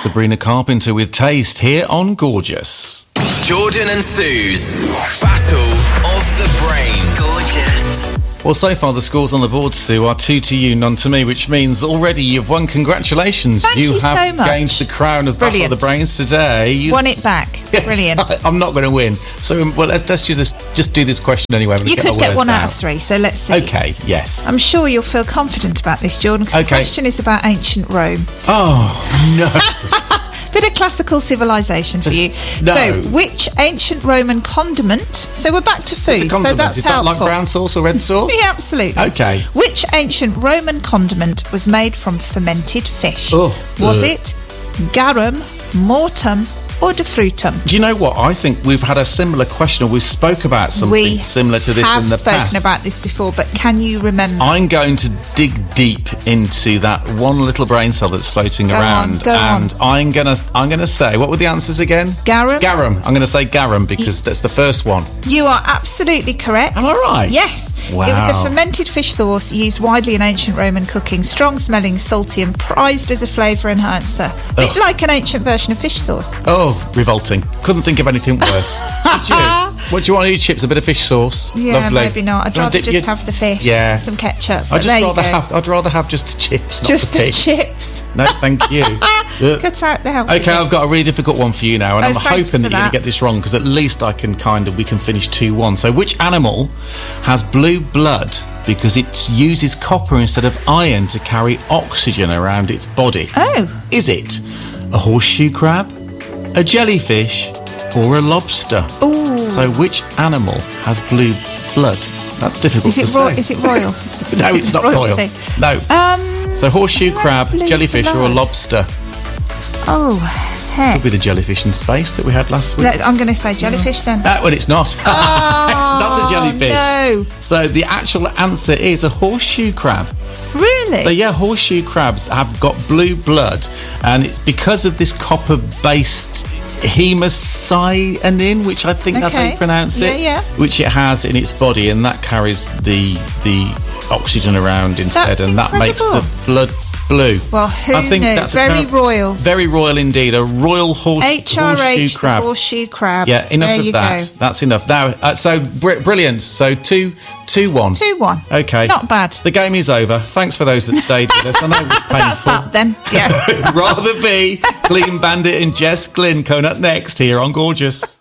Sabrina Carpenter with Taste here on Gorgeous. Jordan and Sue's Battle of the Brains. Gorgeous. Well, so far the scores on the board, Sue, are 2 to you, none to me, which means already you've won. Congratulations. Thank you have so much. gained the crown of Battle of the Brains today. Won it back. Brilliant. I'm not going to win. So, well, let's just do this question anyway. You could get 1 out of 3, so let's see. Okay, yes. I'm sure you'll feel confident about this, Jordan, because the question is about ancient Rome. Oh, no. Bit of classical civilization for you. No. So, which ancient Roman condiment? So we're back to food. It's a condiment. So that's is helpful. that like brown sauce or red sauce? Yeah, absolutely. Okay. Which ancient Roman condiment was made from fermented fish? Oh, was it garum, mortem, or de frutum? Do you know what? I think we've had a similar question, or we've spoke about something similar to this in the past. We have spoken about this before, but can you remember? I'm going to dig deep into that one little brain cell that's floating around, and I'm gonna say, what were the answers again? Garum. Garum. I'm going to say garum because that's the first one. You are absolutely correct. Am I right? Yes. Wow. It was a fermented fish sauce used widely in ancient Roman cooking, strong smelling, salty and prized as a flavour enhancer. A bit like an ancient version of fish sauce. Oh, revolting. Couldn't think of anything worse. Did you? What do you want to eat, chips? A bit of fish sauce? Yeah, Lovely. maybe not. I'd rather just have the fish. Yeah. Some ketchup. I'd rather have just the chips, not just the fish. Chips. No, thank you. Cut out the healthy. Okay, I've got a really difficult one for you now, and I'm hoping that you're going to get this wrong, because at least we can finish 2-1. So, which animal has blue blood because it uses copper instead of iron to carry oxygen around its body? Oh. Is it a horseshoe crab, a jellyfish, or a lobster? Ooh. So, which animal has blue blood? That's difficult to say. Is it royal? No, it's not royal. No. So, horseshoe crab, jellyfish, or a lobster? Oh, heck. Could be the jellyfish in space that we had last week. I'm going to say jellyfish then. Well, it's not. It's not a jellyfish. No. So the actual answer is a horseshoe crab. Really? So yeah, horseshoe crabs have got blue blood, and it's because of this copper-based hemocyanin, which I think that's how you pronounce it. Yeah. Which it has in its body, and that carries the oxygen around instead, and that makes the blood blue. Well, who I think knew? that's royal. Very royal indeed. A royal horseshoe crab. The horseshoe crab. Yeah, enough of that. Go. That's enough. Now, so brilliant. So 2-1. 2-1. Okay. Not bad. The game is over. Thanks for those that stayed with us. I know it was painful. That's that then. Yeah. Rather be Clean Bandit and Jess Glynn coming up next here on Gorgeous.